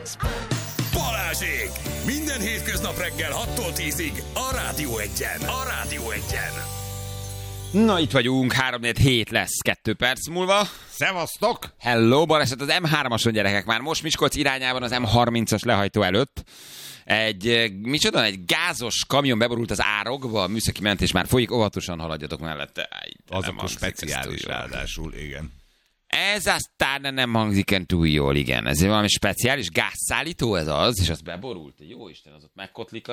Balázsék! Minden hétköznap reggel 6-tól 10-ig a Rádió Egyen. A Rádió Egyen. Na, itt vagyunk, 3-4-7 lesz 2 perc múlva. Szevasztok! Hello, baleset az M3-ason, gyerekek, már most Miskolc irányában az M30-as lehajtó előtt. Egy gázos kamion beborult az árokba, a műszaki mentés már folyik, óvatosan haladjatok mellette. Az akkor speciális ráadásul, igen. Ez aztán nem hangzik túl jól, igen. Ez valami speciális gázszállító ez az, és az beborult. Jó Isten, az ott megkotlik,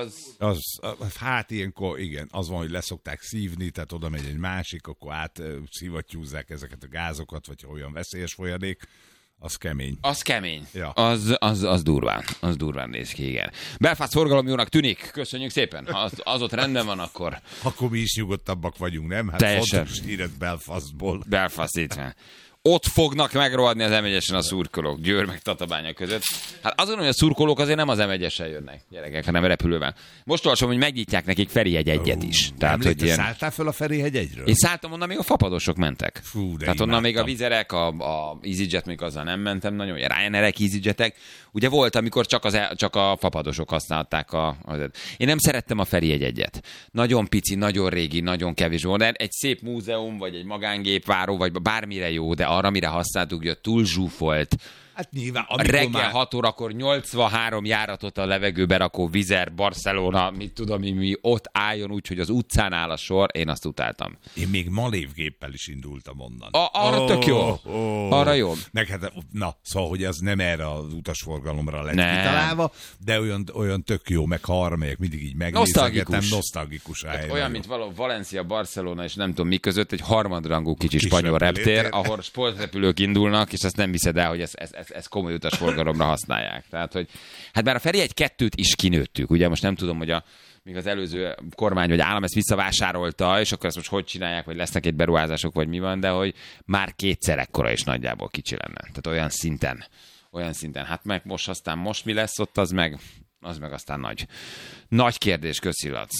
Hát ilyenkor, igen, az van, hogy leszokták szívni, tehát oda megy egy másik, akkor átszivattyúzzák ezeket a gázokat, vagy olyan veszélyes folyadék. Az kemény. Az kemény. Ja. Az durván. Az durván néz ki, igen. Belfast forgalom jónak tűnik. Köszönjük szépen. Ha az ott rendben van, akkor... Akkor mi is nyugodtabbak vagyunk, nem? Hát teljesen. fontos híret Belfastból. Belfast itt van. Ott fognak megrohadni az M1-esen a szurkolók, Győr meg Tatabánya között. Hát azon, hogy a szurkolók azért nem az M1-esen jönnek, gyerekek, hanem repülővel. Most olvasom, hogy megnyitják nekik Ferihegy egyet is. Tehát, hogy ilyen... Szálltál fel a Ferihegy egyről? Én szálltam, onnan még a fapadosok mentek. Fú, de tehát onnan imádtam. még a Vizerek, a EasyJet, még azzal nem mentem nagyon, a Ryanairek, EasyJetek. Ugye volt, amikor csak a fapadosok használták Én nem szerettem a Ferihegy egyet. Nagyon pici, nagyon régi, nagyon kevés volt. Egy szép múzeum, vagy egy magángépváró, vagy bármire jó, de arra, mire használtuk, hogy túl zsúfolt. Hát nyilván, Reggel 6 órakor 83 járatot a levegőbe rakó Vizer, Barcelona, mit tudom, mi ott álljon úgy, hogy az utcán áll a sor, én azt utáltam. Én még malévgéppel is indultam onnan. Arra tök jó. Arra jó. Meg hát, szóval, hogy ez nem erre az utasforgalomra lett kitalálva, de olyan tök jó, meg ha arra megyek, mindig így megnézegetem, nosztalgikus hát olyan, mint való Valencia, Barcelona és nem tudom mi között, egy harmadrangú kicsi spanyol reptér, ahol sportrepülők indulnak, és azt nem hiszed el, hogy ez komoly utasforgalomra használják. Tehát, hogy hát már a Ferihegy 2-t is kinőttük. Ugye most nem tudom, hogy még az előző kormány vagy állam ezt visszavásárolta, és akkor ezt most hogy csinálják, vagy lesznek egy beruházások, vagy mi van, de hogy már 2-szer ekkora is nagyjából kicsi lenne. Tehát olyan szinten. Hát meg most mi lesz ott, az meg aztán nagy kérdés, köszi Lac.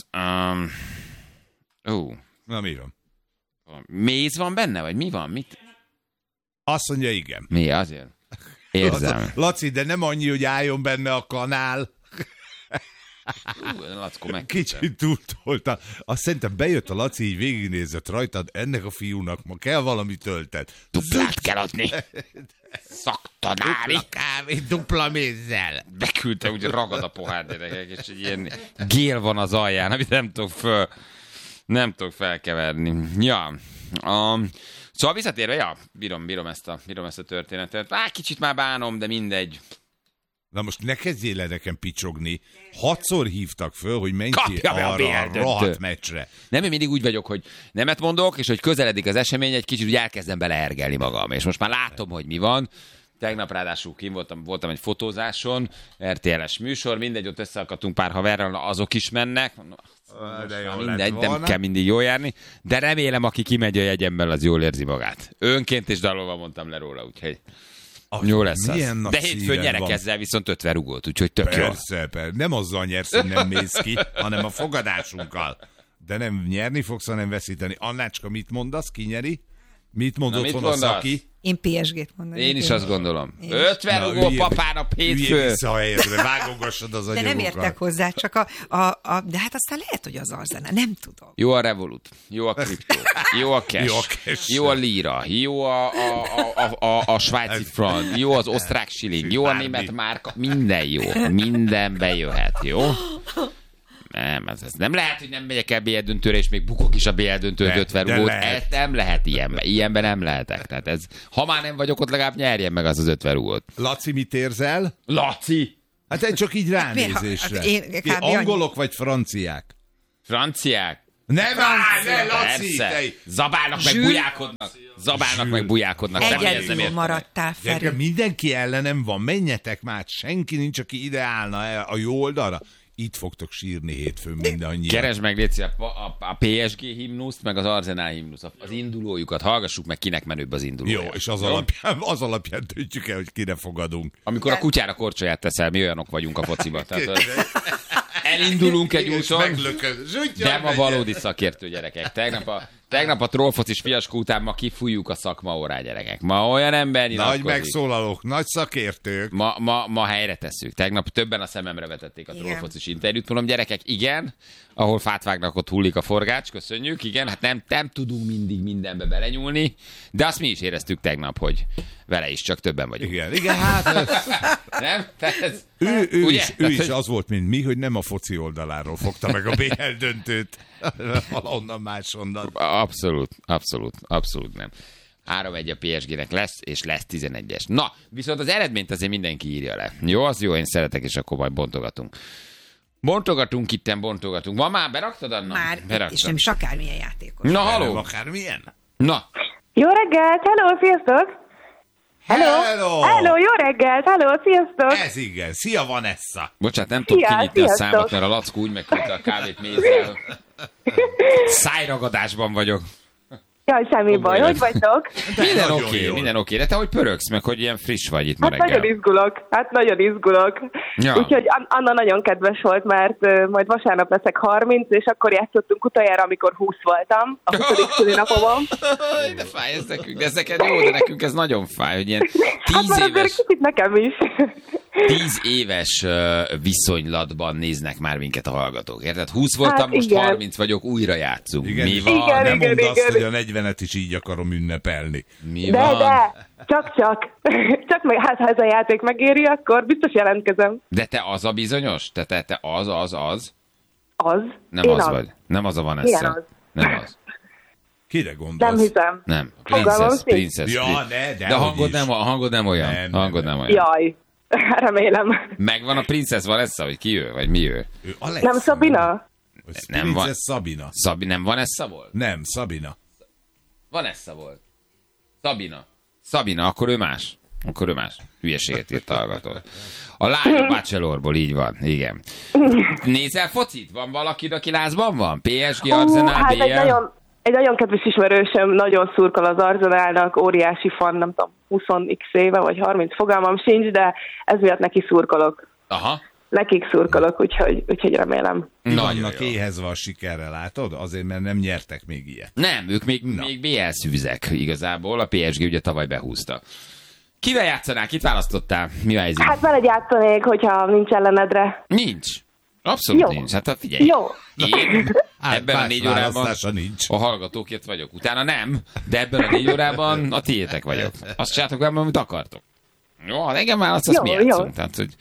Na mi van? Méz van benne, vagy mi van? Mit? Azt mondja, igen. Mi azért? Érzem. Laci, de nem annyi, hogy álljon benne a kanál. Lackó Kicsit túltolta. Azt szerintem bejött a Laci, így végignézett rajtad, ennek a fiúnak ma kell valami töltet. Duplát kell adni. Szaktanári. Dupla kávé, dupla mézzel. Beküldte, úgy ragad a pohár, gyerekek, és egy ilyen gél van az alján, amit nem tudok felkeverni. Ja. Szóval visszatérve, bírom ezt a történetet. Kicsit már bánom, de mindegy. Na most ne kezdjél el nekem picsogni. 6-szor hívtak föl, hogy menj ki arra a rohadt meccsre. Nem, én mindig úgy vagyok, hogy nemet mondok, és hogy közeledik az esemény, egy kicsit úgy elkezdem beleergelni magam. És most már látom, hogy mi van. Tegnap ráadásul voltam egy fotózáson, RTL-es műsor, mindegy, ott összeakadtunk pár haverral, azok is mennek. Mindegy, nem kell mindig jól járni, de remélem, aki kimegy a jegyemmel, az jól érzi magát. Önként és dalolva mondtam le róla, úgyhogy jó lesz az. De hétfőn nyerek ezzel viszont 50 rugót, úgyhogy tök jó. Persze, nem azzal nyersz, hogy nem mész ki, hanem a fogadásunkkal. De nem nyerni fogsz, hanem veszíteni. Annácska, mit mondasz? Ki nyeri? Mit mondott volna Szaki? Én PSG-t mondanék. Én is azt gondolom. 50 rugó papának hétfő. Üljél vissza a helyedre, vágogassad az anyagokat. De nem értek hozzá, csak de hát aztán lehet, hogy az Arsenal, nem tudom. Jó a Revolut, jó a kriptó, jó a cash, jó a lira, jó a svájci franc, jó az osztrák shilling, jó a német márka, minden jó, minden bejöhet, jó? Nem, ez nem lehet, hogy nem megyek el BL döntőre, és még bukok is a BL döntőt 50 rugót. Ez nem lehet ilyenben nem lehetek. Tehát ez, ha már nem vagyok ott, legalább nyerjen meg az 50 rugót. Laci, mit érzel? Laci! Hát csak így ránézésre. Angolok vagy franciák? Franciák? Nem áll, ne, Laci! Zabálnak meg bujálkodnak. Egyedül maradtál, Feri. Mindenki ellenem van, menjetek már, senki nincs, aki ide állna a jó oldalra. Itt fogtok sírni hétfőn mindannyian. Keresd meg, Léci, a PSG himnuszt, meg az Arsenal himnuszt, az indulójukat. Hallgassuk meg, kinek menőbb az indulója. Jó, és az alapján döntjük el, hogy kire fogadunk. Amikor a kutyára korcsolyát teszel, mi olyanok vagyunk a fociba. Tehát, elindulunk egy úton, nem a valódi szakértő, gyerekek. Tegnap a trollfocis fiaskó után ma kifújjuk a szakmaórá, gyerekek. Ma olyan ember nyilatkozik. Nagy megszólalók, nagy szakértők. Ma helyre tesszük. Tegnap többen a szememre vetették a trollfocis interjút. Mondom, gyerekek, igen, ahol fát vágnak, ott hullik a forgács, köszönjük, igen, hát nem tudunk mindig mindenbe belenyúlni, de azt mi is éreztük tegnap, hogy vele is csak többen vagyunk. Igen, hát... Nem? Ő is az volt, mint mi, hogy nem a foci oldaláról fogta meg a BL döntőt. Valahonnan máshonnan. Abszolút nem. 3-1 a PSG-nek lesz, és lesz 11-es. Na, viszont az eredményt azért mindenki írja le. Jó, az jó, én szeretek, és akkor majd bontogatunk. Bontogatunk. Ma már beraktad, Anna? Már, beraktad. és nem is akármilyen játékos. Na, haló! Akármilyen? Na, Jó reggelt, hello, sziasztok! Hello, jó reggelt, hello, sziasztok! Ez igen. Szia, Vanessa! bocsánat, nem tudom Szia, kinyitni a sziasztok. számot, mert a Lackó úgy megküldte a kávét mézzel. Szájragadásban vagyok. Jaj, semmi baj, Komoly hogy vagytok? Minden oké. De te hogy pörögsz meg, hogy ilyen friss vagy itt ma Hát nagyon izgulok. Ja. Úgyhogy Anna nagyon kedves volt, mert majd vasárnap leszek 30, és akkor játszottunk utoljára, amikor 20 voltam, a 20. szülinapomon. De fáj ez nekünk, de ez neked jó, de nekünk ez nagyon fáj, hogy ilyen Hát már azért kicsit nekem is. 10 éves viszonylatban néznek már minket a hallgatók. Érted? 20 voltam, Hát most igen. 30 vagyok, újra játszunk. Igen. Mi van? Igen, Nem mondd azt, igen. hogy a 40-et is így akarom ünnepelni. Mi De, van? csak. Csak meg, hát ha ez a játék megéri, akkor biztos jelentkezem. De te az a bizonyos? Te az? Az? Nem Én az vagy. Nem az a Milyen Vanessa. az? Nem az. Kire gondolsz? Nem hiszem. Nem. Fogalmam sincs. Princess. Ja, de a hangod nem olyan. Nem. Hangod nem olyan. Jaj, remélem. Megvan a Princess Vanessa, vagy ki ő? Vagy mi ő? Ő Alexa. Nem Szabina? Nem van. Princess Szabina. Nem Vanessa volt? Nem, Szabina. Vanessa volt. Szabina, akkor ő más. Hülyeséget írt a hallgató. A lány a Bachelorból, így van, igen. Nézel focit? Van valaki, aki lázban van? PSG, Arsenal, Hát BL? egy nagyon kedves ismerősöm nagyon szurkol az Arsenalnak, óriási fan, nem tudom, 20x éve, vagy 30, fogalmam sincs, de ez miatt neki szurkolok. Aha. Nekik szurkolok, úgyhogy remélem. Nagyon Vannak jó. éhezve a sikerre, látod? Azért, mert nem nyertek még ilyet. Nem, ők még BL szűzek igazából. A PSG ugye tavaly behúzta. Kivel játszanál? Kit választottál? Mi a helyzet? Hát veled játszanék, hogyha nincs ellenedre. Nincs. Abszolút Jó. nincs. Hát figyelj. Jó. Én Hát, ebben a más 4 órában választása nincs. a hallgatókért vagyok. Utána nem, de ebben a 4 órában a tiétek vagyok. Azt csináltok velem, amit akartok. Jó, ha engem választasz, mi Jó. játszunk. Tehát, hogy...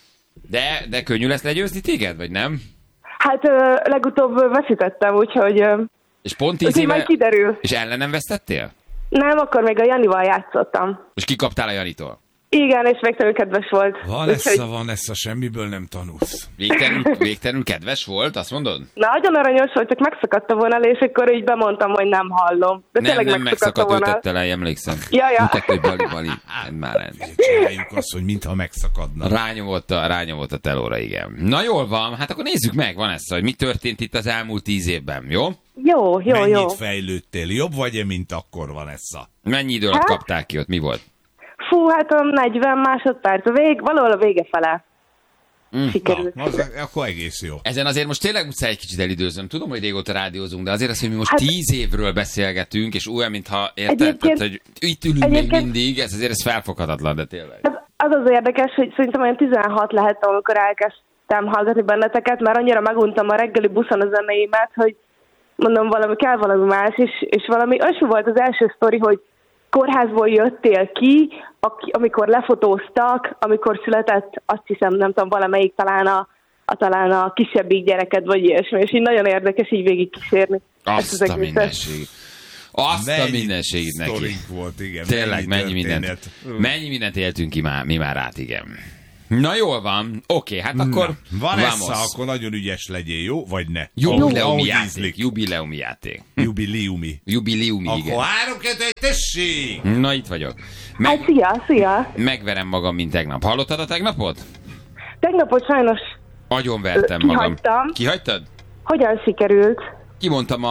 De könnyű lesz legyőzni téged, vagy nem? Hát legutóbb veszítettem, úgyhogy És pont 10 majd éve... kiderül. És ellenem vesztettél? Nem, akkor még a Janival játszottam. És kikaptál a Janitól? Igen, és végtelenül kedves volt. Vanessa, semmiből nem tanulsz. Végtelenül kedves volt, azt mondod? Nagyon aranyos volt, csak megszakadt a vonal, és akkor így bemondtam, hogy nem hallom. De tényleg Nem megszakadt a megszakadt, ő vonal. tette le, emlékszem. Ja. Mutatta, hogy bali. Már Csináljuk azt, hogy mintha megszakadna. rányomott a telóra, igen. Na jól van, hát akkor nézzük meg, Vanessa, hogy mi történt itt az elmúlt 10 évben, jó? Jó. Mennyit fejlődtél? Jobb vagy-e, mint akkor, Vanessa? Mennyi idő alatt Hát? kapták ki ott, mi volt? Fú, hát a 40 másodperc, valahol a vége fele. Sikerült. Na, akkor egész jó. Ezen azért most tényleg muszáj egy kicsit elidőzöm. Tudom, hogy régóta rádiózunk, de azért azt, hogy mi most Hát- 10 évről beszélgetünk, és olyan, mintha érted, Egyébként- tehát, hogy itt ülünk még egyébként- mindig, ez felfoghatatlan, de tényleg. Az érdekes, hogy szerintem olyan 16 lehet, amikor elkezdtem hallgatni benneteket, mert annyira meguntam a reggeli buszon a zenéimet, hogy mondom, kell valami más, és valami olyasmi volt az első sztori, hogy kórházból jöttél ki, amikor lefotóztak, amikor született, azt hiszem, nem tudom, valamelyik talán a kisebbik gyereked, vagy ilyesmi, és így nagyon érdekes így végigkísérni. Azt a mindenségét. Azt a mindenségét neki. sztorink volt, igen. Tényleg, mennyi történet. mindent éltünk ki mi már át, igen. Na jól van, oké, hát akkor Vanessa, vamos. akkor nagyon ügyes legyél, jó? Vagy ne? Jubileumi Ahogy játék. ízlik. Jubileumi játék. Jubileumi. Jubileumi, igen. Akkor 3-2-1, tessék! Na itt vagyok. Hát szia! Megverem magam, mint tegnap. Hallottad a tegnapot? Tegnapot sajnos Agyonvertem magam. Kihagytam. Kihagytad? hogyan sikerült? Kimondtam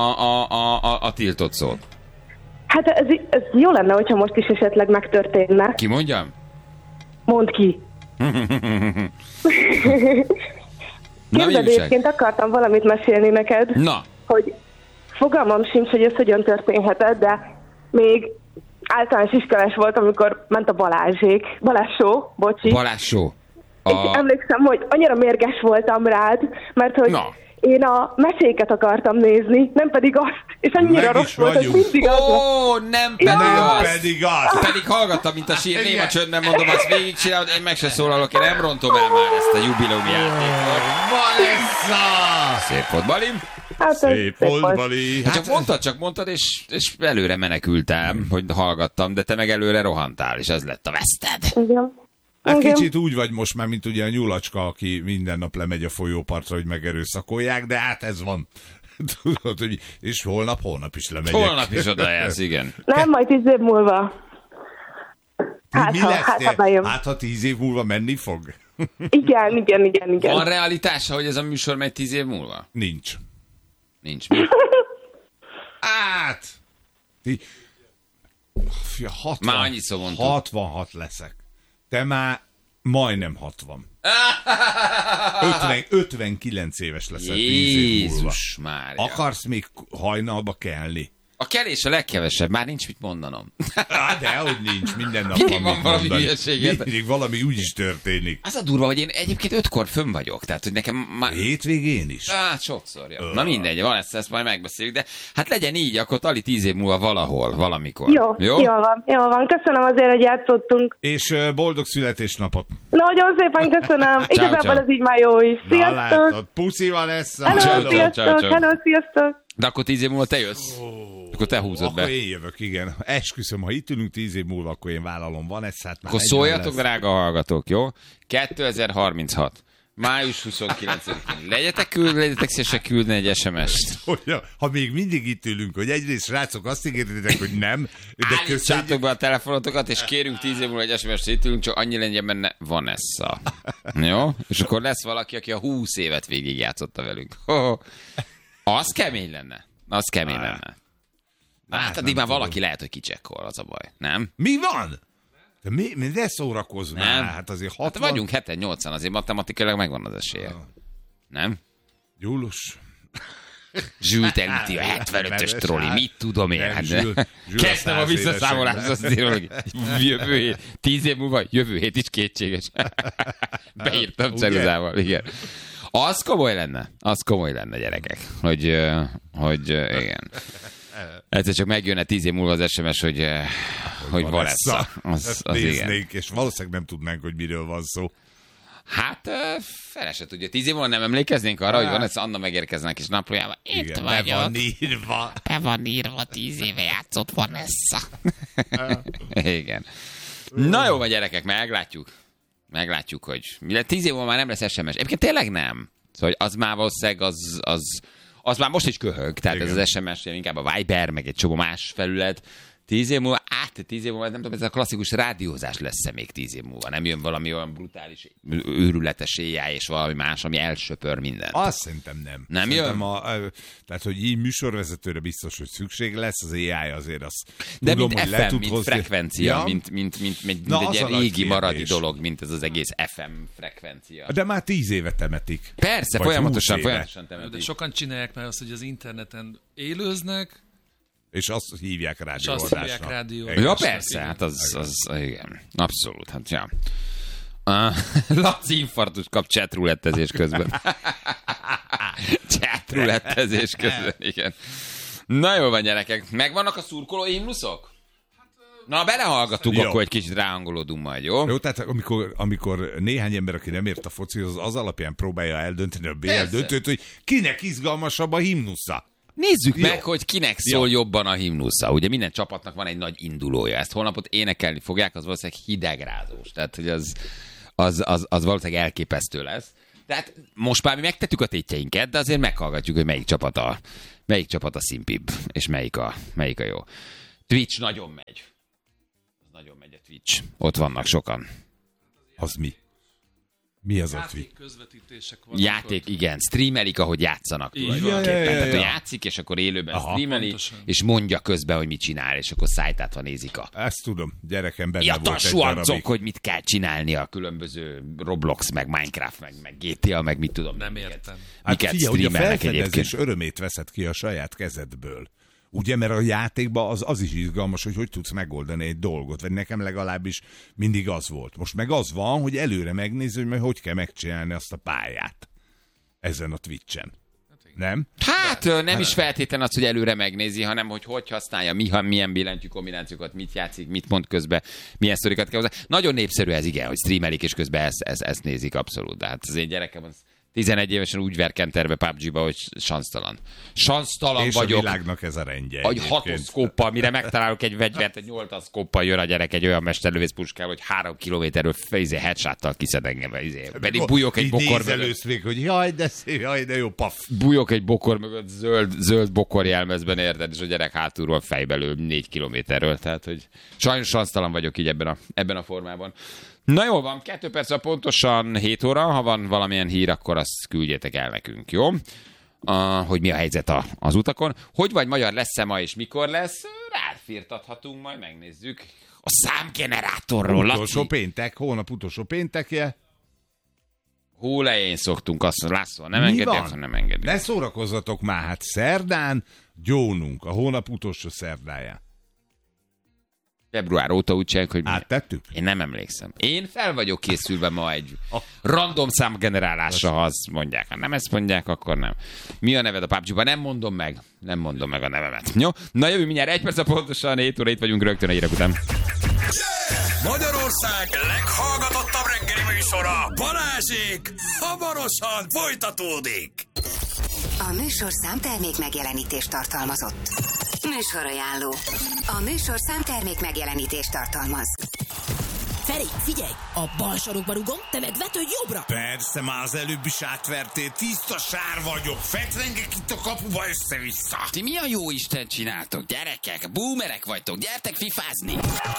a tiltott szót. Hát ez jó lenne, hogyha most is esetleg megtörténne. Ki mondjam? Mondd ki. Na, mi Képzeld, újság? egyébként akartam valamit mesélni neked, Na, hogy fogalmam sincs, hogy ez hogyan történhetett, de még általános iskolás volt, amikor ment a Balázs show, bocsi. Balázs show. És emlékszem, hogy annyira mérges voltam rád, mert hogy én a meséket akartam nézni, nem pedig azt, és annyira rossz volt, hogy mindig az. Nem pedig az. Pedig hallgattam, mint a sír, néma csöndben mondom, azt végigcsinálod, én meg se szólalok, én nem rontom el már ezt a jubileumi játékot. Vanessa! Szép volt, Balim. Hát Szép volt, Bali. Csak mondtad, és előre menekültem, hogy hallgattam, de te meg előre rohantál, és ez lett a veszted. Igen. Hát kicsit úgy vagy most már, mint ugye a nyulacska, aki minden nap lemegy a folyópartra, hogy megerőszakolják, de hát ez van. Tudod, hogy és holnap is lemegyek. Holnap is odaérsz, igen. Nem, majd 10 év múlva. Mi lesz? Hát, bejön. Hát, ha 10 év múlva menni fog? Igen. Van realitása, hogy ez a műsor megy 10 év múlva? Nincs. Nincs mi? Hát! 60, már annyiszor mondtuk. 66 leszek. Te már majdnem 60. 59 éves leszel 10 év múlva. Jézus Mária. Akarsz még hajnalba kelni? A kelés a legkevesebb, már nincs mit mondanom. Dehogy nincs, minden nap Mindig van van valami mondani. hülyeséget. Mindig valami úgy is történik. Az a durva, hogy én egyébként 5-kor fönn vagyok, tehát hogy nekem már... Hétvégén is? Hát sokszor, ja. Na mindegy, van ezt majd megbeszéljük, de hát legyen így, akkor tali 10 év múlva valahol, valamikor. Jól van. Köszönöm azért, hogy játszottunk. És boldog születésnapot. Nagyon szépen köszönöm. Igazából ez így már jó is. Sziasztok! Puszi Vanessa! Hello, sziasztok! De akkor 10 év múlva te jössz? Akkor te húzod be. Akkor én jövök, igen. Esküszöm, ha itt ülünk 10 év múlva, akkor én vállalom Vanessát. Akkor szóljatok, drága hallgatók, jó? 2036. Május 29-én. Legyetek szívesek küldni egy SMS-t. Ha még mindig itt ülünk, hogy egyrészt, srácok, azt ígéritek, hogy nem, de állítsátok be a telefonotokat, és kérünk 10 év múlva egy SMS-t, itt ülünk, csak annyi legyen benne Vanessa. Jó? És akkor lesz valaki, aki a 20 évet végigjátszotta velünk. Az kemény lenne. Hát addig már valaki lehet, hogy kicsekkol, az a baj. Nem? Mi van? De szórakozz már. Hát azért 60... Hát vagyunk 7-8-an, azért matematikailag megvan az esélye. Nem? Júlus. Zsült elüti a 75-ös troli, mit tudom én? Kezdtem a visszaszámolást, azt írom, hogy jövő hét, 10 év múlva, jövő hét is kétséges. Beírtam ceruzával, igen. Az komoly lenne, gyerekek, hogy igen. Egyszer csak megjönne 10 év múlva az SMS, hogy Vanessa. Az néznék, igen. és valószínűleg nem tudnánk, hogy miről van szó. Hát, fele se tudja. 10 év múlva nem emlékeznénk arra, hogy Vanessa Anna megérkeznek, és naplójában itt vagyok. Be van írva, 10 éve játszott Vanessa. Igen. Na jó, vagy gyerekek, meglátjuk, hogy 10 év múlva már nem lesz SMS. Egyébként tényleg nem. Szóval az már valószínűleg az már most is köhög, tehát igen. Ez az SMS, inkább a Viber, meg egy csomó más felület. 10 év múlva, nem tudom, ez a klasszikus rádiózás lesz-e még 10 év múlva. Nem jön valami olyan brutális, őrületes éjjel, és valami más, ami elsöpör mindent. Azt szerintem nem. Nem szerintem jön? Tehát, hogy így műsorvezetőre biztos, hogy szükség lesz, az AI azért az. De tudom, mint hogy FM, mint hozni... frekvencia, ja? mint egy ilyen régi maradi dolog, mint ez az egész FM frekvencia. De már 10 éve temetik. Persze, folyamatosan temetik. De sokan csinálják már azt, hogy az interneten élőznek, és azt hívják rádióadásnak. Ja, persze, hát az igen, abszolút, hát ja. Laci infarktus kap chatrulettezés közben. Chatrulettezés közben, igen. Na jó van, gyerekek, megvannak a szurkoló himnuszok? Na, belehallgatunk, akkor egy kicsit ráhangolódunk majd, jó? Jó, tehát amikor néhány ember, aki nem ért a focihoz, az alapján próbálja eldönteni a BL döntőt, hogy kinek izgalmasabb a himnusza. Nézzük meg, hogy kinek szól jobban a himnusza. Ugye minden csapatnak van egy nagy indulója. Ezt holnapot énekelni fogják, az valószínűleg hidegrázós. Tehát, hogy az valószínűleg elképesztő lesz. Tehát most már mi megtettük a tétjeinket, de azért meghallgatjuk, hogy melyik csapat a szimpibb, és melyik a jó. Twitch nagyon megy. Nagyon megy a Twitch. Ott vannak sokan. Az mi? Mi az a Twitch? Játék közvetítések vannak. Játék, igen, streamelik, ahogy játszanak tulajdonképpen. Tehát ő játszik, és akkor élőben streameli, pontosan. és mondja közben, hogy mit csinál, és akkor szájtátva nézik Ezt tudom, gyerekem benne volt egy suancok, darabig. hogy mit kell csinálni a különböző Roblox, meg Minecraft, meg GTA, meg mit tudom. Nem értem. Hát Miket figyelj, hogy a streamelnek felfedezés egyébként. örömét veszed ki a saját kezedből. Ugye, mert a játékban az is izgalmas, hogy tudsz megoldani egy dolgot, vagy nekem legalábbis mindig az volt. Most meg az van, hogy előre megnézni, hogy hogy kell megcsinálni azt a pályát ezen a Twitchen. Nem? Hát nem is feltétlen az, hogy előre megnézi, hanem hogy használja, milyen billentyű kombinációkat, mit játszik, mit mond közben, milyen sztorikat kell hozzá. Nagyon népszerű ez, igen, hogy streamelik, és közben ezt nézik abszolút. De hát az én gyerekem az 11 évesen úgy verkenterbe PUBG-ba, hogy sansztalan. Sansztalan és vagyok. a világnak ez a rendje. Egy egyébként. 6 szkóppal, mire megtalálok egy fegyvert, egy 8 szkóppal jön a gyerek egy olyan mesterlövész puskával, hogy 3 kilométerről headshottal kiszed engem. Pedig bújok egy Így bokor mögött. nézelősz még, hogy jaj, de jó, paf. Bújok egy bokor mögött, zöld bokor jelmezben, érted, és a gyerek hátulról fejbelül 4 kilométerről. Tehát, hogy sajnos sansztalan vagyok így ebben a formában. Na jól van, 2 perc pontosan 7 óra, ha van valamilyen hír, akkor azt küldjétek el nekünk, jó? Hogy mi a helyzet az utakon. Hogy vagy magyar, lesz-e ma és mikor lesz? Ráfirtathatunk, majd megnézzük. A számgenerátorról, Utolsó Laci. péntek, hónap utolsó péntekje. Hó lején szoktunk, azt László, nem Mi engedjük, van? akkor nem engedjük. Ne szórakozzatok már, hát szerdán gyónunk, a hónap utolsó szerdáján. Február óta úgy csináljuk, hogy Áttettük? én nem emlékszem. Én fel vagyok készülve ma egy random számgenerálásra, ha azt mondják. Ha nem ezt mondják, akkor nem. Mi a neved a PUBG-ban? Nem mondom meg a nevemet. Jó? Na jövő mindjárt 1 perc pontosan 7 óra, itt vagyunk rögtön a hírek után. Magyarország leghallgatottabb reggeli műsora, Balázsék, hamarosan folytatódik. A műsorszám termék megjelenítést tartalmazott. Műsorajánló. A műsorszám termék megjelenítést tartalmaz. Feri, figyelj! A bal sarokba rugom, te meg vetődj jobbra! Persze, már az előbb is átvertél, tiszta sár vagyok, fetrengek itt a kapuba össze-vissza. Ti mi a jó Isten csináltok, gyerekek? Boomerek vagytok, gyertek fifázni!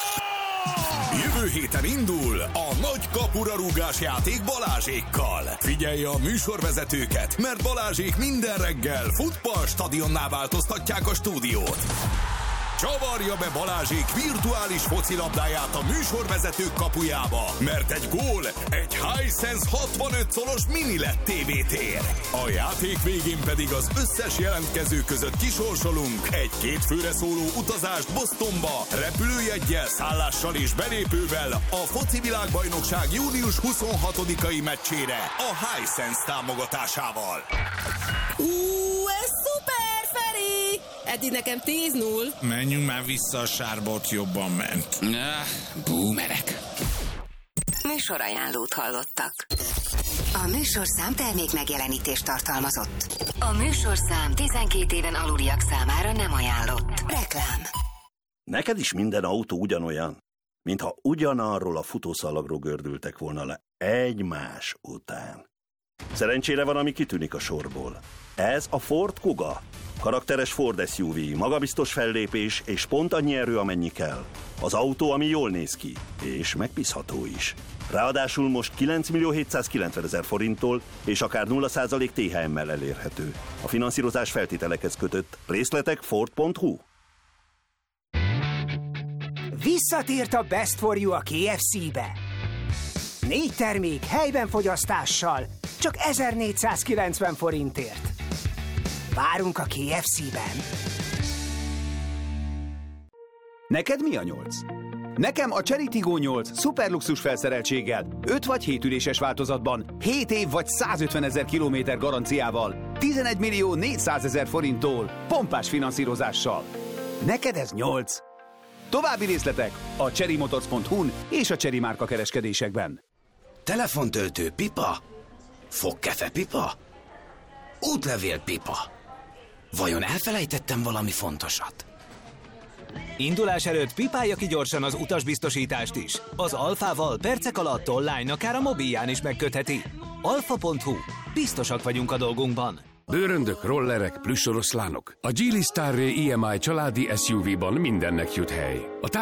Jövő héten indul a nagy kapura rúgás játék Balázsékkal. Figyelj a műsorvezetőket, mert Balázsék minden reggel futball stadionná változtatják a stúdiót. Csavarja be Balázsék virtuális focilabdáját a műsorvezetők kapujába, mert egy gól egy Hisense 65 szolos mini LED TV-tér. A játék végén pedig az összes jelentkező között kisorsolunk egy 2 főre szóló utazást Bostonba, repülőjeggyel, szállással és belépővel a foci világbajnokság június 26-ai meccsére a Hisense támogatásával. Ez szuper, Feri! Eddig nekem 10-0. Menjünk már vissza a sárba, ott jobban ment. Boomerek. Műsorajánlót hallottak. A műsorszám termék megjelenítést tartalmazott. A műsorszám 12 éven aluliak számára nem ajánlott. Reklám. Neked is minden autó ugyanolyan, mintha ugyanarról a futószalagról gördültek volna le egymás után. Szerencsére van, ami kitűnik a sorból. Ez a Ford Kuga. Karakteres Ford SUV, magabiztos fellépés és pont annyi erő, amennyi kell. Az autó, ami jól néz ki, és megbízható is. Ráadásul most 9.790.000 forinttól és akár 0% THM-mel elérhető. A finanszírozás feltételekhez kötött. Részletek Ford.hu. Visszatért a Best for You a KFC-be. 4 termék helyben fogyasztással, csak 1490 forintért. Várunk a KFC-ben. Neked mi a 8? Nekem a Chery Tiggo 8 szuperluxus felszereltséggel, 5 vagy 7 üléses változatban, 7 év vagy 150.000 kilométer garanciával, 11.400.000 forinttól, pompás finanszírozással. Neked ez 8. További részletek a cherrymotors.hu-n és a Chery márka kereskedésekben. Telefontöltő pipa? Fogkefe pipa? Útlevél pipa? Vajon elfelejtettem valami fontosat? Indulás előtt pipálja ki gyorsan az utasbiztosítást is. Az Alfával percek alatt online akár a mobilján is megkötheti. Alfa.hu. Biztosak vagyunk a dolgunkban. Bőröndök, rollerek, plüssoroszlánok. A Geely Starray EMI családi SUV-ban mindennek jut hely. A